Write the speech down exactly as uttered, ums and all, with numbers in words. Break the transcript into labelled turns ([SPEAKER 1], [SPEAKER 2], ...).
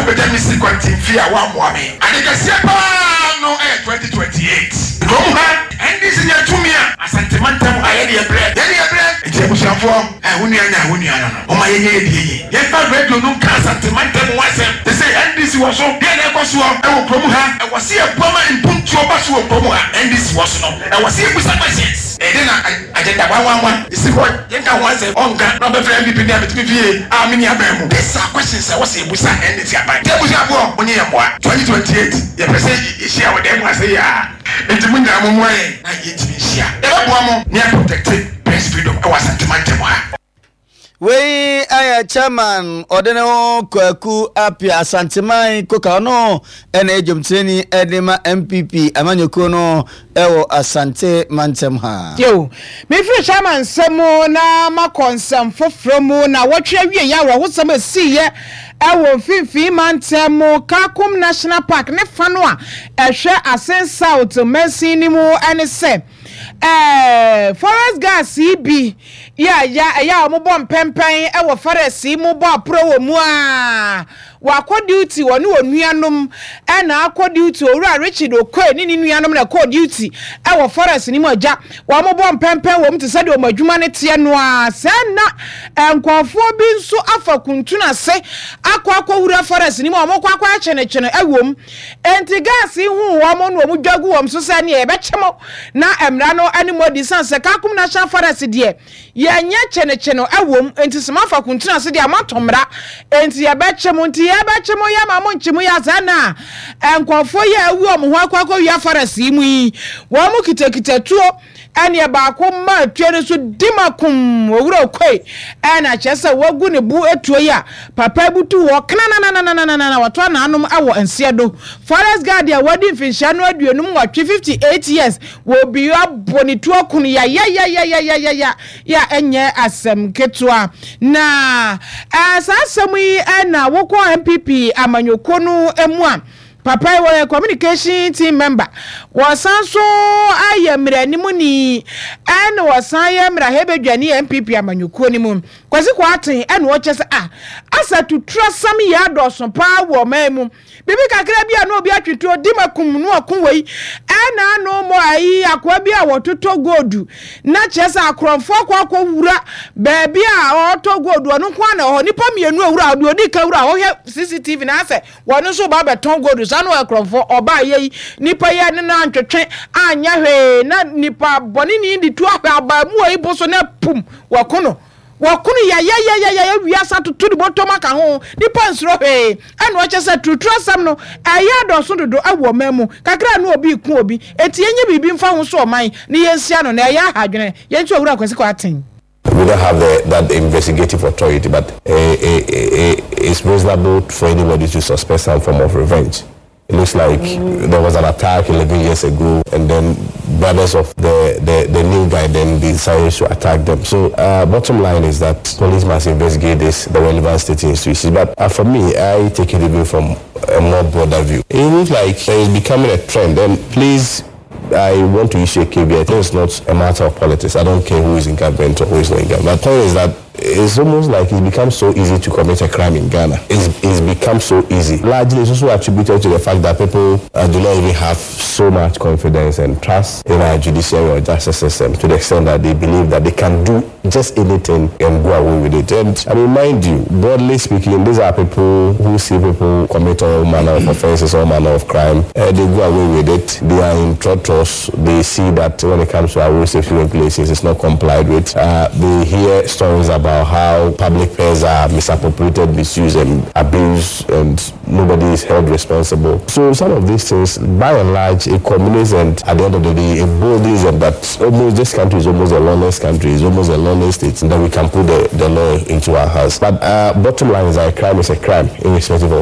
[SPEAKER 1] beja mi si kwantin fi a wa mo ame adeka se pa no eh twenty twenty-eight kom ha endi si nya tumia asante mantam ayede ye bre ye ye bre je bushafo eh wonu anya wonu anya no o ma ye ye die ye fa radio no ka asante mantam wasem they say endi si wo so ye na ekoso e wo kom ha e wo se e boma impuntu oba so wo kom ha endi si wo so no e wo se e busa questions e de na agenda one one one isi ko ye ka one say onga no be friend bi bi na bitimi fie a me ni abamu this questions e wo se e busa endi si abai je bushafo onye ye mboa twenty twenty-eight ye pese e share wo dem ase ya enti munya mo moye na ye timi share e ba boa mo ne protect press freedom e wa sentiment mo ha
[SPEAKER 2] we aya chairman odene kwaku apia santiman koka no ene ejumteni edema M P P amanyoko no ewo asante mantem ha
[SPEAKER 3] yo me free chairman semo na makonsam fofromu na wotwe wie ya wo hosam asiye ewo finfin mantem Kakum National Park ne fano a ehwe Asen South Mercy ni mu ene se eh forest gas bi ya ya ya ombo mpempen e wo forest mu bo pro wo mu a wa duty woni onuanom e na akọ duty owura Richard Okoye ni ni nuanom na call duty e wo forest ni mo ja wa mo bo mpempen wo mte sade o madwuma ne te no a se na enkwafo bi nso afa kuntuna se akọ akọ wura forest ni mo mo kwa kwa chene chene ewom enti gas hu wo mo no mo dwagu wo so se ne e be chemo na emra no animo di sanse Kakum National Forest de ye nya chene chene ewom enti se mafa kuntuna se de amatomra enti ye be chemo enti ye be chemo ya ma mo nchimo ya zana enkwafo ye ewu omo ho akwa akwa wi forest mu yi wo mo kitakita tuo ene ba ko ma twere so dimakum owura Okoye ena chese wagu ne bu etuo ya papa butu wo kana na na na na na wato na anom awo ensiedo forest guard ya wadi mfinsha no aduonum watwe fifty-eight years wo bi aboni tuo kun ya ya ya ya ya ya ya ya ya enye asem ketwa na asasem yi ena wo ko M P P amanyoko no emu a papa wa communication team member wasan so ayemra ni mu ni en wasan yemra hebedwani M P P amanyoko ni mu kwasi kwa aten en wo chese ah asa to trust some ya doso pa wo memu bibi kakra bia no obi atweto dimakum no akon wei en no mo ayi akwa bia wototo godu na chese akronfo kwa kwa wura ba bia oto godu onu kwa na ho nipa mienu awura odi ka wura ho C C T V na ase wonu so ba beton godu sanu akronfo oba ye nipa ye ne na ntwetwe anya hwe na nipa boni ni ndi tu aba mu ayi boso na pum wakono wakunu ya ya ya ya ya wiasa tutu di botoma ka ho nipa nsro hwe eno oche se tutu asam no aya do so dodo awo memu kakra na obi ku obi enti yenye bibi mfa ho so oman ne yensia no na ya hadwene yenchi owura kwesi kwa aten.
[SPEAKER 4] We don't have the, that investigative authority, but uh, uh, uh, it's reasonable for anybody to suspect some form of revenge. It looks like mm. there was an attack eleven years ago, and then brothers of the, the, the new guy then decided to attack them. So uh, bottom line is that police must investigate this, the relevant state institutions. But uh, for me, I take it even from a more broader view. It looks like it's becoming a trend, and please, I want to issue a caveat. It's not a matter of politics. I don't care who is in government or who is not in government. The point is that it's almost like it becomes so easy to commit a crime in Ghana. It's, it's become so easy. Largely, it's also attributed to the fact that people uh, do not even have so much confidence and trust in our judiciary or justice system to the extent that they believe that they can do just anything and go away with it. And I mean, mind you, broadly speaking, these are people who see people commit all manner of offenses, all manner of crime. Uh, they go away with it. They are in trotros. They see that when it comes to our road safety regulations, it's not complied with. Uh, they hear stories about how public pairs are misappropriated, misused, and abused, and nobody is held responsible. So some of these things, by and large, it culminates, and at the end of the day, it boldens them that almost this country is almost a lawless country, it's almost a lawless state, and then we can put the, the law into our hands. But uh, bottom line is that a crime is a crime, irrespective of